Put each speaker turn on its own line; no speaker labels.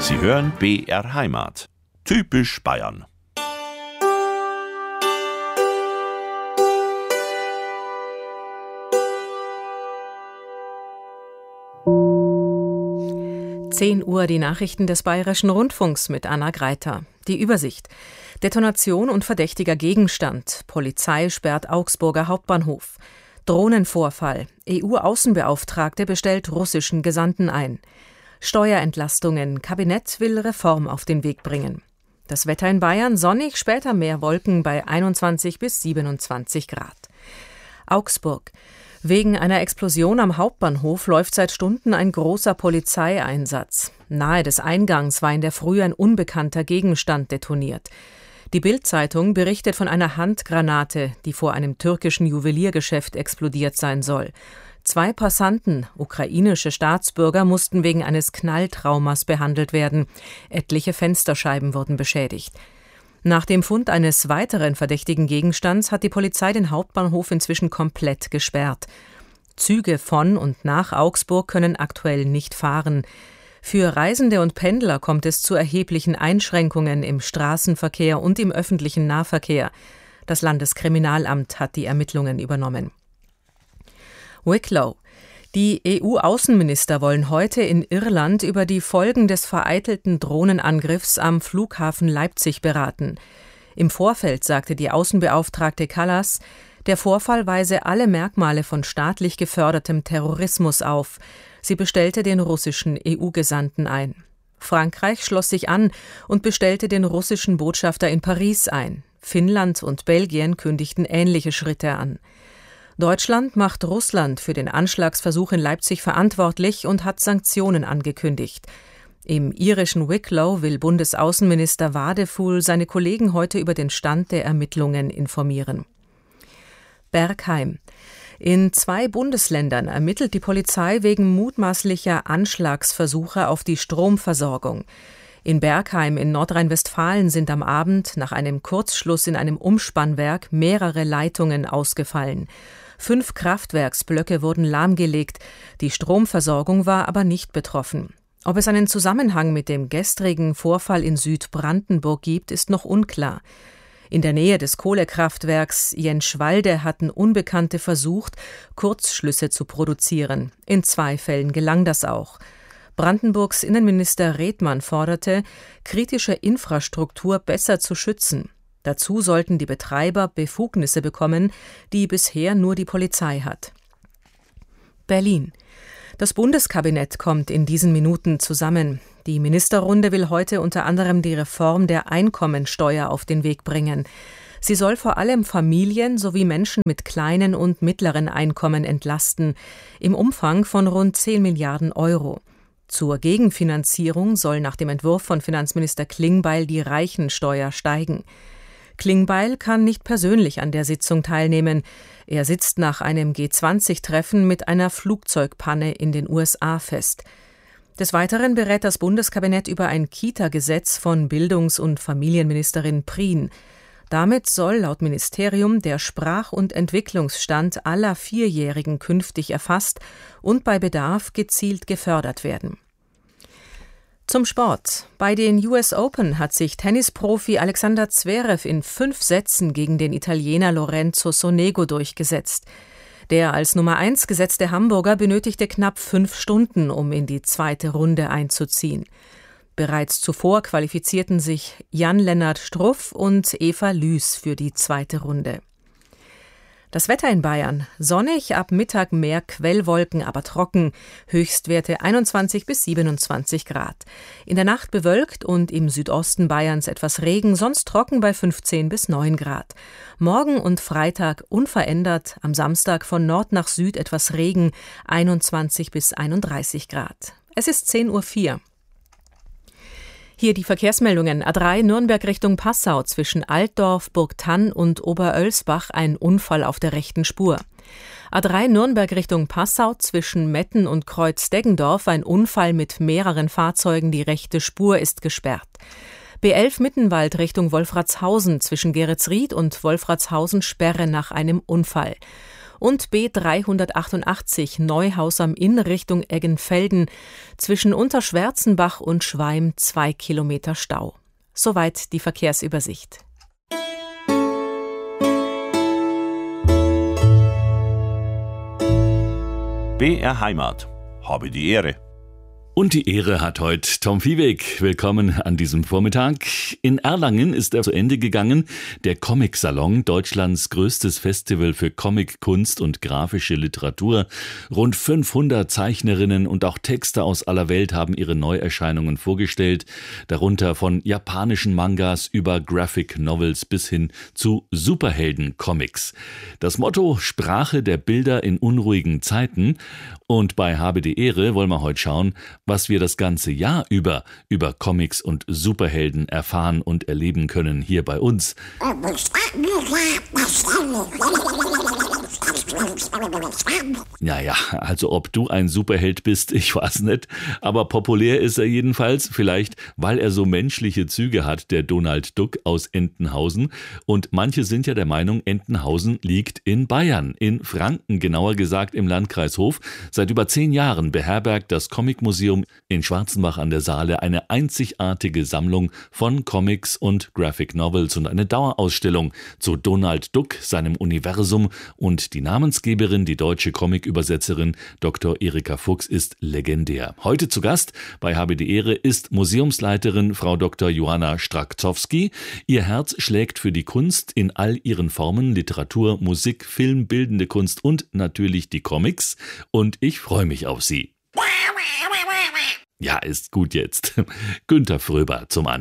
Sie hören BR Heimat. Typisch Bayern.
Uhr die Nachrichten des Bayerischen Rundfunks mit Anna Greiter. Die Übersicht. Detonation und verdächtiger Gegenstand. Polizei sperrt Augsburger Hauptbahnhof. Drohnenvorfall. EU-Außenbeauftragte bestellt russischen Gesandten ein. Steuerentlastungen. Kabinett will Reform auf den Weg bringen. Das Wetter in Bayern sonnig, später mehr Wolken bei 21 bis 27 Grad. Augsburg. Wegen einer Explosion am Hauptbahnhof läuft seit Stunden ein großer Polizeieinsatz. Nahe des Eingangs war in der Früh ein unbekannter Gegenstand detoniert. Die Bild-Zeitung berichtet von einer Handgranate, die vor einem türkischen Juweliergeschäft explodiert sein soll. 2 Passanten, ukrainische Staatsbürger, mussten wegen eines Knalltraumas behandelt werden. Etliche Fensterscheiben wurden beschädigt. Nach dem Fund eines weiteren verdächtigen Gegenstands hat die Polizei den Hauptbahnhof inzwischen komplett gesperrt. Züge von und nach Augsburg können aktuell nicht fahren. Für Reisende und Pendler kommt es zu erheblichen Einschränkungen im Straßenverkehr und im öffentlichen Nahverkehr. Das Landeskriminalamt hat die Ermittlungen übernommen. Wicklow. Die EU-Außenminister wollen heute in Irland über die Folgen des vereitelten Drohnenangriffs am Flughafen Leipzig beraten. Im Vorfeld sagte die Außenbeauftragte Callas, der Vorfall weise alle Merkmale von staatlich gefördertem Terrorismus auf. Sie bestellte den russischen EU-Gesandten ein. Frankreich schloss sich an und bestellte den russischen Botschafter in Paris ein. Finnland und Belgien kündigten ähnliche Schritte an. Deutschland macht Russland für den Anschlagsversuch in Leipzig verantwortlich und hat Sanktionen angekündigt. Im irischen Wicklow will Bundesaußenminister Wadefull seine Kollegen heute über den Stand der Ermittlungen informieren. Bergheim. In 2 Bundesländern ermittelt die Polizei wegen mutmaßlicher Anschlagsversuche auf die Stromversorgung. In Bergheim in Nordrhein-Westfalen sind am Abend nach einem Kurzschluss in einem Umspannwerk mehrere Leitungen ausgefallen. 5 Kraftwerksblöcke wurden lahmgelegt, die Stromversorgung war aber nicht betroffen. Ob es einen Zusammenhang mit dem gestrigen Vorfall in Südbrandenburg gibt, ist noch unklar. In der Nähe des Kohlekraftwerks Jenschwalde hatten Unbekannte versucht, Kurzschlüsse zu produzieren. In 2 Fällen gelang das auch. Brandenburgs Innenminister Redmann forderte, kritische Infrastruktur besser zu schützen. Dazu sollten die Betreiber Befugnisse bekommen, die bisher nur die Polizei hat. Berlin. Das Bundeskabinett kommt in diesen Minuten zusammen. Die Ministerrunde will heute unter anderem die Reform der Einkommensteuer auf den Weg bringen. Sie soll vor allem Familien sowie Menschen mit kleinen und mittleren Einkommen entlasten, im Umfang von rund 10 Milliarden Euro. Zur Gegenfinanzierung soll nach dem Entwurf von Finanzminister Klingbeil die Reichensteuer steigen. Klingbeil kann nicht persönlich an der Sitzung teilnehmen. Er sitzt nach einem G20-Treffen mit einer Flugzeugpanne in den USA fest. Des Weiteren berät das Bundeskabinett über ein Kita-Gesetz von Bildungs- und Familienministerin Prien. Damit soll laut Ministerium der Sprach- und Entwicklungsstand aller 4-Jährigen künftig erfasst und bei Bedarf gezielt gefördert werden. Zum Sport. Bei den US Open hat sich Tennisprofi Alexander Zverev in 5 Sätzen gegen den Italiener Lorenzo Sonego durchgesetzt. Der als Nummer 1 gesetzte Hamburger benötigte knapp 5 Stunden, um in die 2. Runde einzuziehen. Bereits zuvor qualifizierten sich Jan-Lennart Struff und Eva Lüß für die 2. Runde. Das Wetter in Bayern. Sonnig, ab Mittag mehr Quellwolken, aber trocken. Höchstwerte 21 bis 27 Grad. In der Nacht bewölkt und im Südosten Bayerns etwas Regen, sonst trocken bei 15 bis 9 Grad. Morgen und Freitag unverändert, am Samstag von Nord nach Süd etwas Regen, 21 bis 31 Grad. Es ist 10:04 Uhr. Hier die Verkehrsmeldungen. A3 Nürnberg Richtung Passau zwischen Altdorf, Burgthann und Oberölsbach ein Unfall auf der rechten Spur. A3 Nürnberg Richtung Passau zwischen Metten und Kreuz-Deggendorf ein Unfall mit mehreren Fahrzeugen. Die rechte Spur ist gesperrt. B11 Mittenwald Richtung Wolfratshausen zwischen Geretsried und Wolfratshausen Sperre nach einem Unfall. und B388 Neuhaus am Inn Richtung Eggenfelden, zwischen Unterschwärzenbach und Schweim 2 Kilometer Stau. Soweit die Verkehrsübersicht.
BR Heimat. Habe die Ehre.
Und die Ehre hat heute Tom Viehweg. Willkommen an diesem Vormittag. In Erlangen ist er zu Ende gegangen. Der Comic-Salon, Deutschlands größtes Festival für Comic-Kunst und grafische Literatur. Rund 500 Zeichnerinnen und auch Texter aus aller Welt haben ihre Neuerscheinungen vorgestellt. Darunter von japanischen Mangas über Graphic Novels bis hin zu Superhelden-Comics. Das Motto: Sprache der Bilder in unruhigen Zeiten. Und bei Habe die Ehre wollen wir heute schauen, was wir das ganze Jahr über Comics und Superhelden erfahren und erleben können hier bei uns. Ja, also ob du ein Superheld bist, ich weiß nicht, aber populär ist er jedenfalls, vielleicht weil er so menschliche Züge hat, der Donald Duck aus Entenhausen. Und manche sind ja der Meinung, Entenhausen liegt in Bayern, in Franken, genauer gesagt im Landkreis Hof. Seit über 10 Jahren beherbergt das Comicmuseum in Schwarzenbach an der Saale eine einzigartige Sammlung von Comics und Graphic Novels und eine Dauerausstellung zu Donald Duck, seinem Universum, und die Namensgeberin, die deutsche Comic-Übersetzerin Dr. Erika Fuchs, ist legendär. Heute zu Gast bei Habe die Ehre ist Museumsleiterin Frau Dr. Johanna Strakzowski. Ihr Herz schlägt für die Kunst in all ihren Formen: Literatur, Musik, Film, bildende Kunst und natürlich die Comics. Und ich freue mich auf sie. Ja, ist gut jetzt. Günter Fröber zum Anfang.